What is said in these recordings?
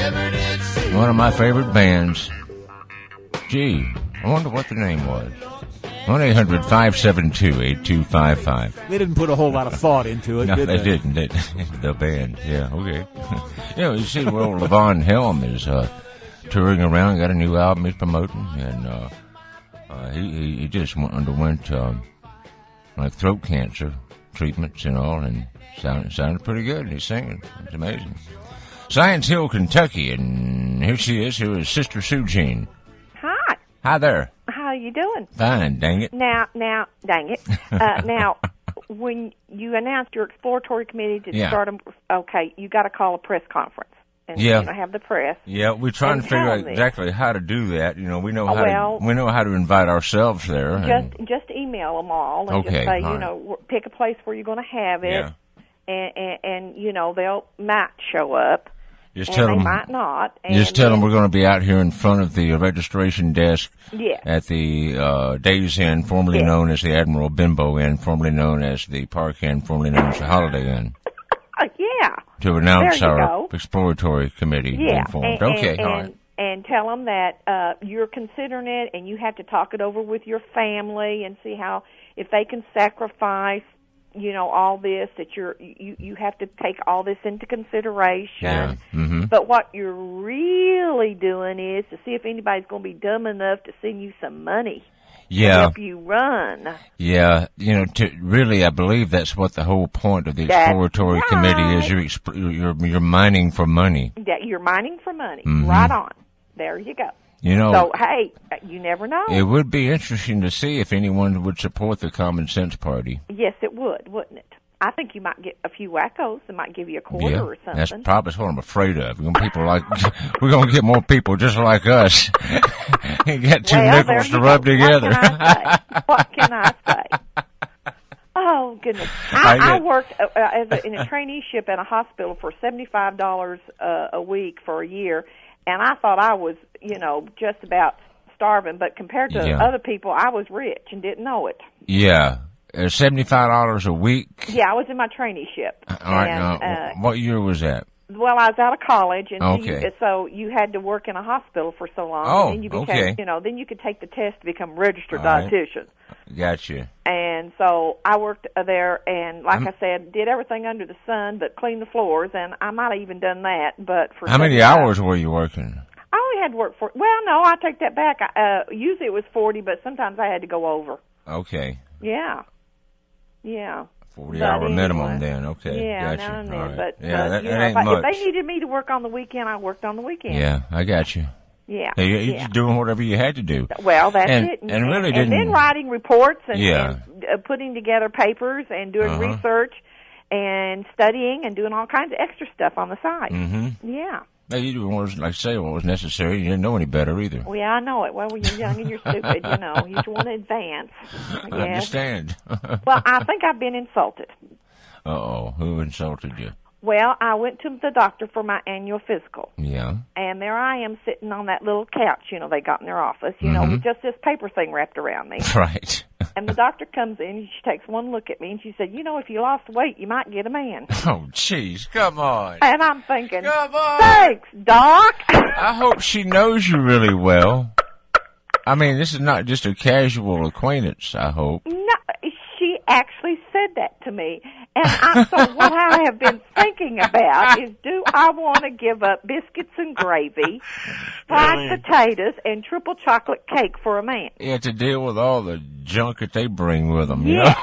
One of my favorite bands. Gee, I wonder what the name was. 1-800-572-8255. They didn't put a whole lot of thought into it, No, did they didn't. The band, yeah, okay. You see, well, Levon Helm is touring around, got a new album he's promoting, and he just underwent like throat cancer treatments and all, and sounded pretty good. He's singing. It's amazing. Science Hill, Kentucky, and here she is. Here is Sister Sue Jean. Hi. Hi there. How you doing? Fine, dang it. Now, dang it. Now, when you announced your exploratory committee to start them, okay, you got to call a press conference and have the press. Yeah, we're trying to figure out exactly how to do that. You know, we know how to invite ourselves there. Just email them all and just say, pick a place where you're going to have it, and they might show up. Just tell them, might not. Just tell them we're going to be out here in front of the registration desk at the Days Inn, formerly known as the Admiral Benbow Inn, formerly known as the Park Inn, formerly known as the Holiday Inn. To announce our exploratory committee being formed. All right. And tell them that you're considering it, and you have to talk it over with your family and see if they can sacrifice all this, that you have to take all this into consideration. Yeah. Mm-hmm. But what you're really doing is to see if anybody's going to be dumb enough to send you some money to help you run. Yeah, I believe that's what the whole point of the exploratory committee is. You're mining for money. You're mining for money. Mm-hmm. Right on. There you go. So, hey, you never know. It would be interesting to see if anyone would support the Common Sense Party. Yes, it would, wouldn't it? I think you might get a few wackos that might give you a quarter or something. That's probably what I'm afraid of. We're going to get more people just like us. You got two nickels to rub together. What can I say? Oh, goodness. I worked in a traineeship in a hospital for $75 a week for a year. And I thought I was, just about starving, but compared to other people, I was rich and didn't know it. Yeah. $75 a week? Yeah, I was in my traineeship. All right. What year was that? Well, I was out of college, and so you had to work in a hospital for so long. Oh, and then you became, then you could take the test to become a registered dietitian. Gotcha. And so I worked there, and like I said, did everything under the sun but cleaned the floors, and I might have even done that. But for how many hours were you working? I only had to work I take that back. Usually it was 40, but sometimes I had to go over. Okay. Yeah. 40-hour minimum then. Okay. Yeah, gotcha. But that ain't much. If they needed me to work on the weekend, I worked on the weekend. Yeah, I got you. Yeah. You're just doing whatever you had to do. Well, that's it. And really and then writing reports and putting together papers and doing research and studying and doing all kinds of extra stuff on the side. Mm-hmm. Yeah. Now, you didn't want to, what was necessary. You didn't know any better either. Well, yeah, I know it. Well, when you're young and you're stupid, you just want to advance. I understand. Well, I think I've been insulted. Uh-oh. Who insulted you? Well, I went to the doctor for my annual physical. Yeah. And there I am sitting on that little couch, they got in their office, with just this paper thing wrapped around me. Right. And the doctor comes in, and she takes one look at me, and she said, if you lost weight, you might get a man. Oh, jeez, come on. And I'm thinking, come on. Thanks, Doc. I hope she knows you really well. I mean, this is not just a casual acquaintance, I hope. No, she actually said that to me. And so what I have been thinking about is, do I want to give up biscuits and gravy, fried potatoes, and triple chocolate cake for a man? Yeah, to deal with all the junk that they bring with them, But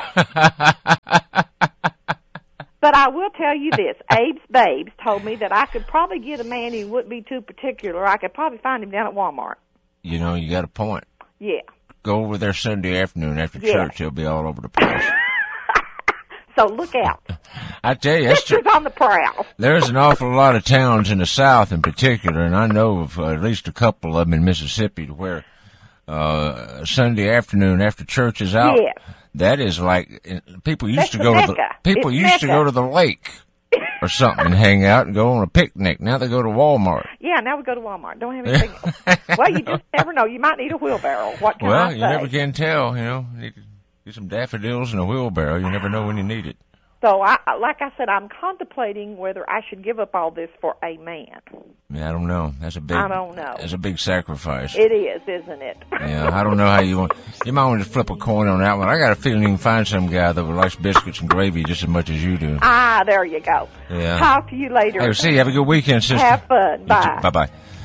I will tell you this. Abe's Babes told me that I could probably get a man who wouldn't be too particular. I could probably find him down at Walmart. You got a point. Yeah. Go over there Sunday afternoon after church. He'll be all over the place. So look out. I tell you, Pictures on the prowl. There's an awful lot of towns in the South in particular, and I know of at least a couple of them in Mississippi where Sunday afternoon after church is out, that is like people used to go to the lake or something and hang out and go on a picnic. Now they go to Walmart. Yeah, now we go to Walmart. Don't have anything else. Well, you just never know. You might need a wheelbarrow. What can I say? You never can tell, Need some daffodils and a wheelbarrow. You never know when you need it. So, like I said, I'm contemplating whether I should give up all this for a man. Yeah, I don't know. I don't know. That's a big sacrifice. It is, isn't it? Yeah, I don't know how you want. You might want to flip a coin on that one. I got a feeling you can find some guy that likes biscuits and gravy just as much as you do. Ah, there you go. Yeah. Talk to you later. Hey, see you. Have a good weekend, sister. Have fun. Bye. Bye-bye.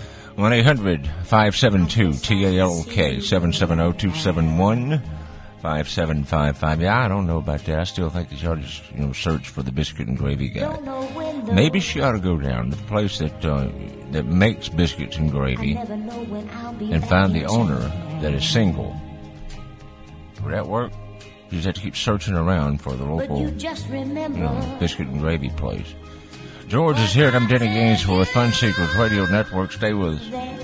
1-800-572-TALK 770-271-5755. Yeah, I don't know about that. I still think that you ought to just, search for the biscuit and gravy guy. Maybe she ought to go down to the place that makes biscuits and gravy and find the owner that is single. Would that work? You just have to keep searching around for the local biscuit and gravy place. George is here, and I'm Denny Gainesville with Fun Secrets Radio Network. Stay with us.